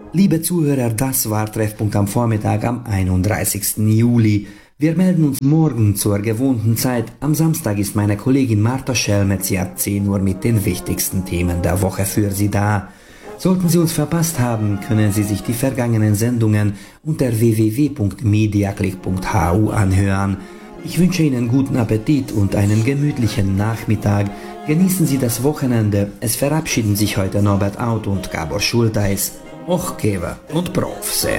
Liebe Zuhörer, das war Treffpunkt am Vormittag am 31. Juli. Wir melden uns morgen zur gewohnten Zeit. Am Samstag ist meine Kollegin Marta Schelmetz ab 10 Uhr mit den wichtigsten Themen der Woche für Sie da. Sollten Sie uns verpasst haben, können Sie sich die vergangenen Sendungen unter www.mediaclick.hu anhören. Ich wünsche Ihnen guten Appetit und einen gemütlichen Nachmittag. Genießen Sie das Wochenende. Es verabschieden sich heute Norbert Out und Gabor Schulteis. Och, Geber und Prof.